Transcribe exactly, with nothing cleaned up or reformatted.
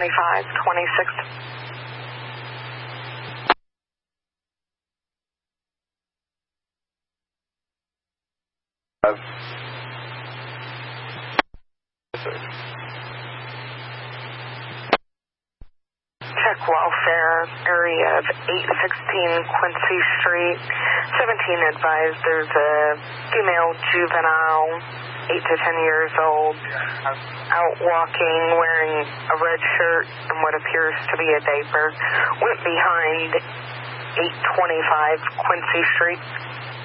twenty-five twenty-six. Check welfare, area of eight sixteen Quincy Street. seventeen advised there's a female juvenile, eight to ten years old, out walking, wearing a red shirt and what appears to be a diaper. Went behind eight twenty-five Quincy Street.